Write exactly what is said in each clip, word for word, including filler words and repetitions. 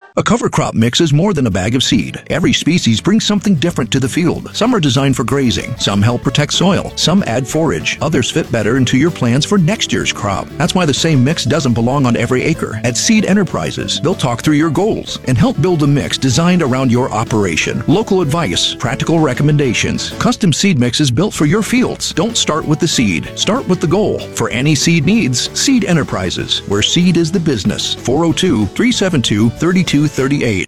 A cover crop mix is more than a bag of seed. Every species brings something different to the field. Some are designed for grazing. Some help protect soil. Some add forage. Others fit better into your plans for next year's crop. That's why the same mix doesn't belong on every acre. At Seed Enterprises, they'll talk through your goals and help build a mix designed around your operation. Local advice, practical recommendations, custom seed mixes built for your fields. Don't start with the seed. Start with the goal. For any seed needs, Seed Enterprises, where seed is the business. four oh two, three seven two, three two three eight.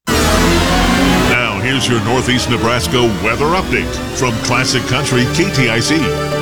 Now, here's your Northeast Nebraska weather update from Classic Country K T I C.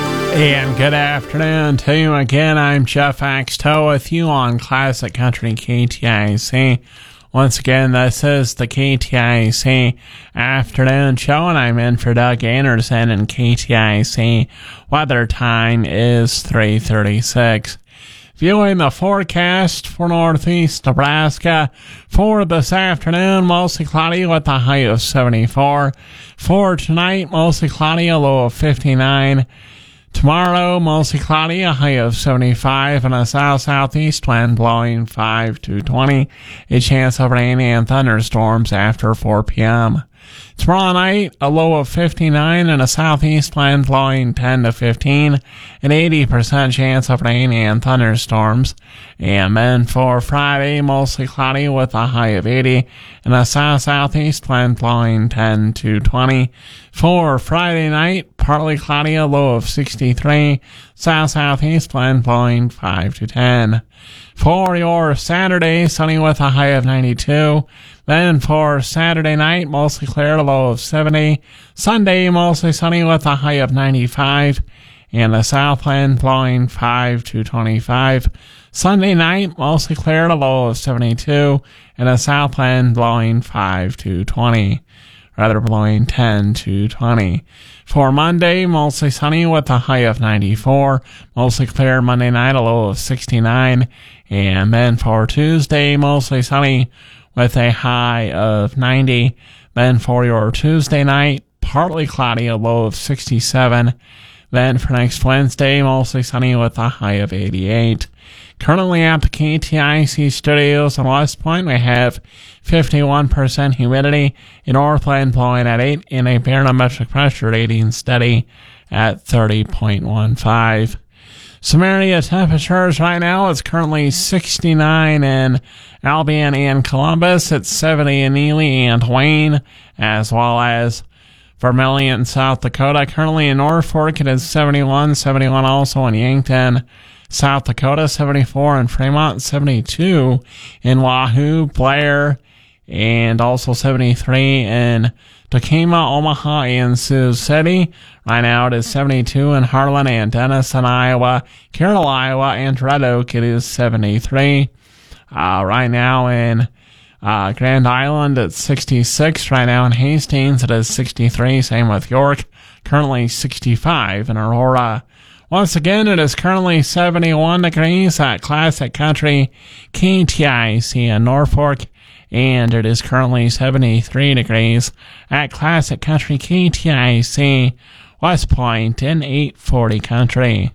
And good afternoon to you again. I'm Jeff Axtell with you on Classic Country K T I C. Once again, this is the K T I C afternoon show, and I'm in for Doug Anderson, and K T I C weather time is three thirty-six. Viewing the forecast for Northeast Nebraska for this afternoon, mostly cloudy with a high of seventy-four. For tonight, mostly cloudy, a low of fifty-nine. Tomorrow, mostly cloudy, a high of seventy-five, and a south-southeast wind blowing five to twenty. A chance of rain and thunderstorms after four p.m. Tomorrow night, a low of fifty-nine and a southeast wind blowing ten to fifteen, an eighty percent chance of rain and thunderstorms. And then for Friday, mostly cloudy with a high of eighty and a south-southeast wind blowing ten to twenty. For Friday night, partly cloudy, a low of sixty-three, south-southeast wind blowing five to ten. For your Saturday, sunny with a high of ninety-two. Then for Saturday night, mostly clear, a low of seventy. Sunday, mostly sunny with a high of ninety-five. And the south wind blowing five to twenty-five. Sunday night, mostly clear, a low of seventy-two. And the south wind blowing five to twenty. Rather blowing ten to twenty. For Monday, mostly sunny with a high of ninety-four. Mostly clear Monday night, a low of sixty-nine. And then for Tuesday, mostly sunny with a high of ninety. Then for your Tuesday night, partly cloudy, a low of sixty-seven. Then for next Wednesday, mostly sunny with a high of eighty-eight. Currently at the K T I C studios in West Point, we have fifty-one percent humidity, a north wind blowing at eight, and a barometric pressure rating steady at thirty point one five. Some area temperatures right now, it's currently sixty-nine in Albion and Columbus. It's seventy in Ely and Wayne, as well as Vermilion, South Dakota. Currently in Norfolk, it is seventy-one, seventy-one also in Yankton, South Dakota, seventy-four in Fremont, seventy-two in Wahoo, Blair, and also seventy-three in Tacoma, Omaha, and Sioux City. Right now it is seventy-two in Harlan and Denison, Iowa. Carroll, Iowa, and Red Oak, it is seventy-three. Uh, right now in uh, Grand Island, it's sixty-six. Right now in Hastings, it is sixty-three. Same with York. Currently sixty-five in Aurora. Once again, it is currently seventy-one degrees at Classic Country K T I C in Norfolk. And it is currently seventy-three degrees at Classic Country K T I C West Point in eight forty Country.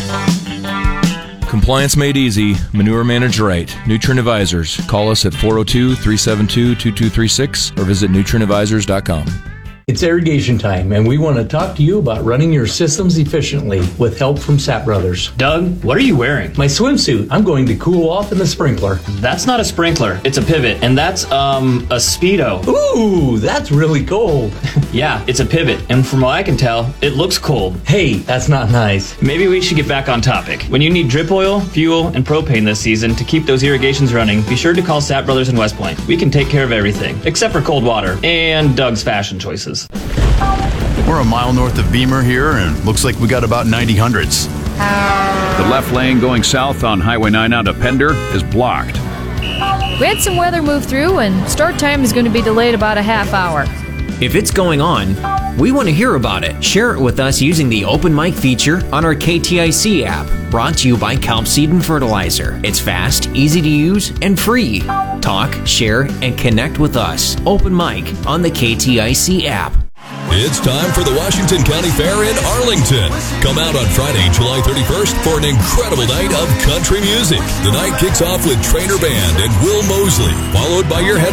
Compliance made easy. Manure managed right. Nutrient Advisors. Call us at four oh two, three seven two, two two three six or visit nutrient advisors dot com. It's irrigation time, and we want to talk to you about running your systems efficiently with help from Sapp Brothers. Doug, what are you wearing? My swimsuit. I'm going to cool off in the sprinkler. That's not a sprinkler. It's a pivot, and that's, um, a Speedo. Ooh, that's really cold. Yeah, it's a pivot, and from what I can tell, it looks cold. Hey, that's not nice. Maybe we should get back on topic. When you need drip oil, fuel, and propane this season to keep those irrigations running, be sure to call Sapp Brothers in West Point. We can take care of everything, except for cold water and Doug's fashion choices. We're a mile north of Beamer here, and looks like we got about ninety hundreds. The left lane going south on Highway nine out of Pender is blocked. We had some weather move through, and start time is going to be delayed about a half hour. If it's going on, we want to hear about it. Share it with us using the Open Mic feature on our K T I C app, brought to you by Kelp Seed and Fertilizer. It's fast, easy to use, and free. Talk, share, and connect with us. Open Mic on the K T I C app. It's time for the Washington County Fair in Arlington. Come out on Friday, July thirty-first for an incredible night of country music. The night kicks off with Trainer Band and Will Mosley, followed by your head